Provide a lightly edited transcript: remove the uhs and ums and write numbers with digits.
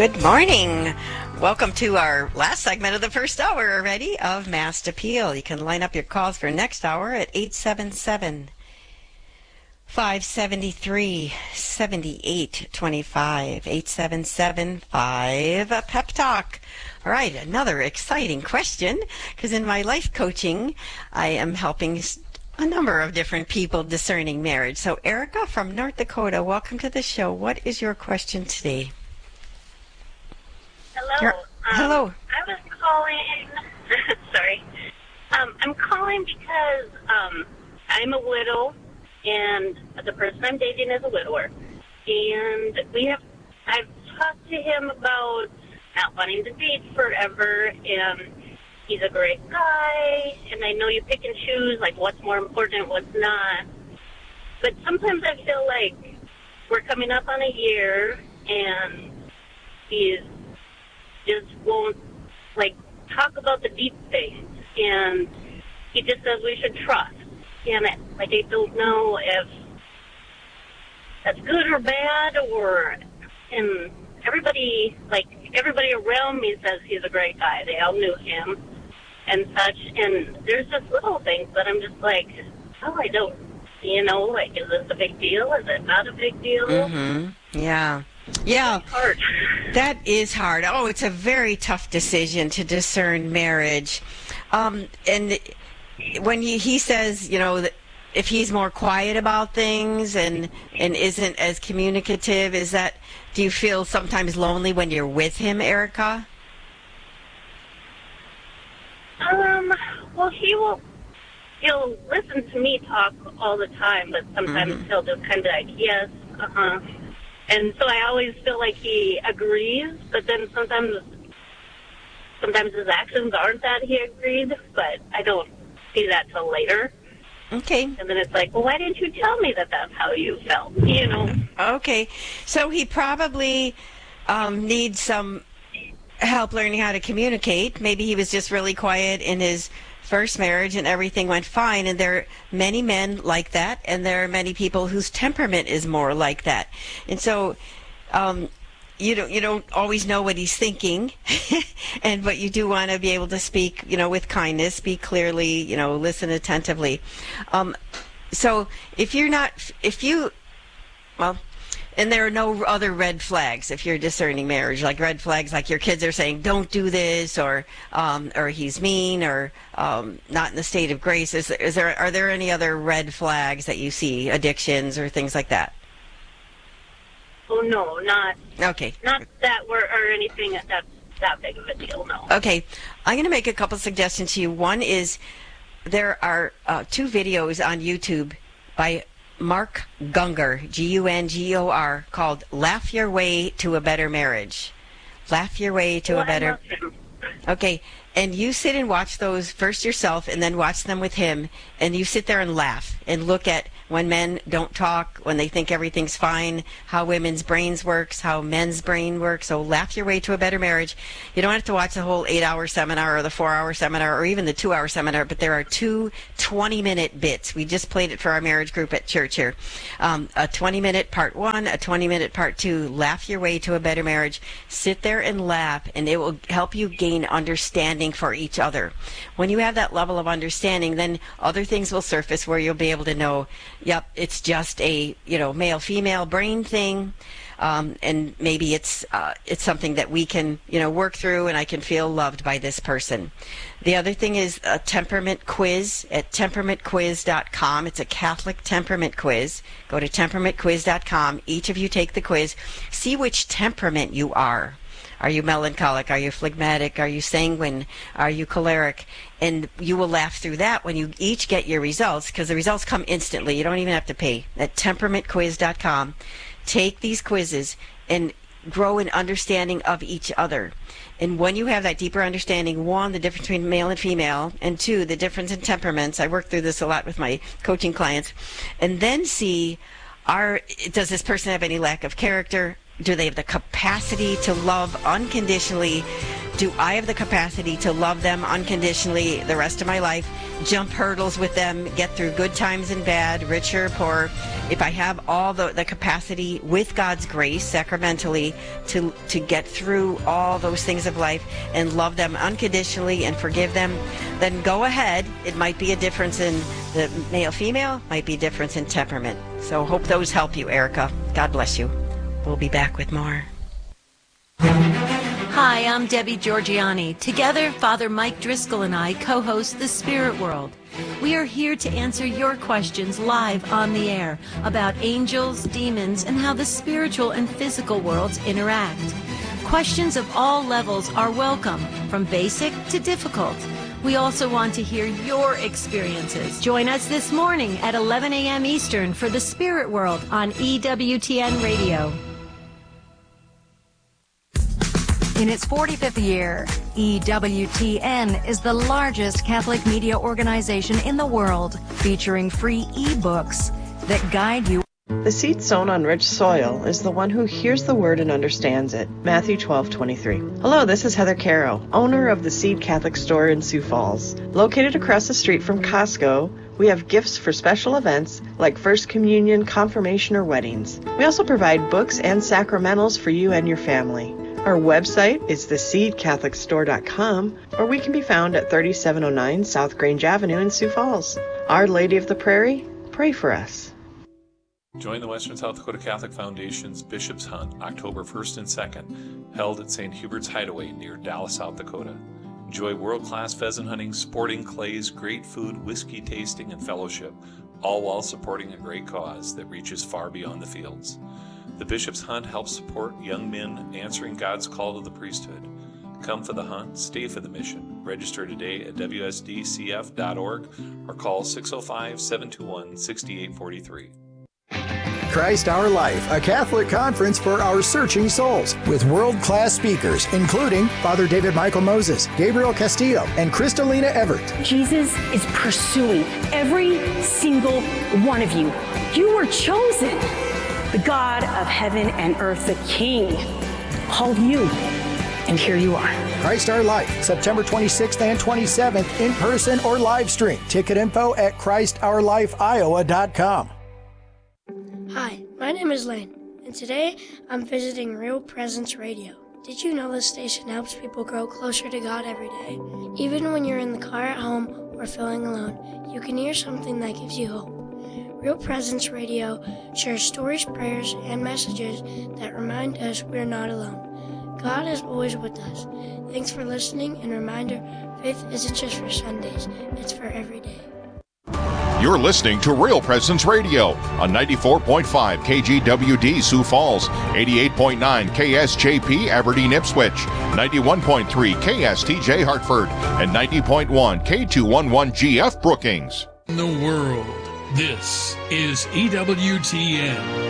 Good morning. Welcome to our last segment of the first hour already of Mass Appeal. You can line up your calls for next hour at 877 573 7825. 877 Pep Talk. All right, another exciting question, because in my life coaching, I am helping a number of different people discerning marriage. So, Erica from North Dakota, welcome to the show. What is your question today? Hello. Hello. I was calling. Sorry. I'm calling because I'm a widow, and the person I'm dating is a widower. And I've talked to him about not wanting to date forever, and he's a great guy, and I know you pick and choose, like, what's more important, what's not. But sometimes I feel like we're coming up on a year, and he's just won't, like, talk about the deep things. And he just says we should trust. And, I don't know if that's good or bad, and everybody around me says he's a great guy. They all knew him and such. And there's just little things that I'm just like, I don't, is this a big deal? Is it not a big deal? Mm-hmm. Yeah. Yeah. It's hard. That is hard. Oh, it's a very tough decision to discern marriage. And when he says, that if he's more quiet about things and isn't as communicative, do you feel sometimes lonely when you're with him, Erica? Well, he'll listen to me talk all the time, but sometimes he'll just kind of like, yes, uh-huh. And so I always feel like he agrees, but then sometimes his actions aren't that he agreed, but I don't see that till later. Okay. And then it's like, well, why didn't you tell me that that's how you felt, Okay. So he probably needs some help learning how to communicate. Maybe he was just really quiet in his first marriage and everything went fine, and there are many men like that, and there are many people whose temperament is more like that. And so you don't always know what he's thinking, but you do want to be able to speak, with kindness, speak clearly, listen attentively. So and there are no other red flags if you're discerning marriage, like red flags like your kids are saying, don't do this, or he's mean, or not in the state of grace. Are there any other red flags that you see, addictions or things like that? Oh, no, not. Okay. Not that or anything that's that big of a deal, no. Okay. I'm going to make a couple suggestions to you. One is there are 2 videos on YouTube by Mark Gungor, Gungor, called Laugh Your Way to a Better Marriage. Laugh Your Way to a Better... Okay, and you sit and watch those first yourself and then watch them with him, and you sit there and laugh and look at when men don't talk, when they think everything's fine, how women's brains works, how men's brain works. So Laugh Your Way to a Better Marriage. You don't have to watch the whole 8-hour seminar or the 4-hour seminar or even the 2-hour seminar, but there are 2 20-minute bits. We just played it for our marriage group at church here. A 20-minute part 1, a 20-minute part 2, Laugh Your Way to a Better Marriage. Sit there and laugh, and it will help you gain understanding for each other. When you have that level of understanding, then other things will surface where you'll be able to know, yep, it's just a male-female brain thing, and maybe it's something that we can work through, and I can feel loved by this person. The other thing is a temperament quiz at temperamentquiz.com. It's a Catholic temperament quiz. Go to temperamentquiz.com. Each of you take the quiz. See which temperament you are. Are you melancholic? Are you phlegmatic? Are you sanguine? Are you choleric? And you will laugh through that when you each get your results, because the results come instantly. You don't even have to pay. At temperamentquiz.com. Take these quizzes and grow an understanding of each other. And when you have that deeper understanding, 1, the difference between male and female, and 2, the difference in temperaments. I work through this a lot with my coaching clients. And then see, does this person have any lack of character? Do they have the capacity to love unconditionally? do I have the capacity to love them unconditionally the rest of my life, jump hurdles with them, get through good times and bad, rich or poor? If I have all the capacity with God's grace sacramentally to get through all those things of life and love them unconditionally and forgive them, then go ahead. It might be a difference in the male-female, might be a difference in temperament. So hope those help you, Erica. God bless you. We'll be back with more. Hi, I'm Debbie Georgiani. Together, Father Mike Driscoll and I co-host The Spirit World. We are here to answer your questions live on the air about angels, demons, and how the spiritual and physical worlds interact. Questions of all levels are welcome, from basic to difficult. We also want to hear your experiences. Join us this morning at 11 a.m. Eastern for The Spirit World on EWTN Radio. In its 45th year, EWTN is the largest Catholic media organization in the world, featuring free e-books that guide you. The seed sown on rich soil is the one who hears the word and understands it. Matthew 12:23. Hello, this is Heather Caro, owner of the Seed Catholic Store in Sioux Falls. Located across the street from Costco, we have gifts for special events like First Communion, Confirmation, or weddings. We also provide books and sacramentals for you and your family. Our website is theseedcatholicstore.com, or we can be found at 3709 South Grange Avenue in Sioux Falls. Our Lady of the Prairie, pray for us. Join the Western South Dakota Catholic Foundation's Bishop's Hunt, October 1st and 2nd, held at St. Hubert's Hideaway near Dallas, South Dakota. Enjoy world-class pheasant hunting, sporting clays, great food, whiskey tasting, and fellowship, all while supporting a great cause that reaches far beyond the fields. The Bishop's Hunt helps support young men answering God's call to the priesthood. Come for the hunt, stay for the mission. Register today at WSDCF.org or call 605-721-6843. Christ Our Life, a Catholic conference for our searching souls, with world-class speakers, including Father David Michael Moses, Gabriel Castillo, and Kristalina Everett. Jesus is pursuing every single one of you. You were chosen. The God of heaven and earth, the King, called you, and here you are. Christ Our Life, September 26th and 27th, in person or live stream. Ticket info at ChristOurLifeIowa.com. Hi, my name is Lane, and today I'm visiting Real Presence Radio. Did you know this station helps people grow closer to God every day? Even when you're in the car at home or feeling alone, you can hear something that gives you hope. Real Presence Radio shares stories, prayers, and messages that remind us we're not alone. God is always with us. Thanks for listening, and reminder, faith isn't just for Sundays, it's for every day. You're listening to Real Presence Radio on 94.5 KGWD Sioux Falls, 88.9 KSJP Aberdeen Ipswich, 91.3 KSTJ Hartford, and 90.1 K211GF Brookings. In the world, this is EWTN.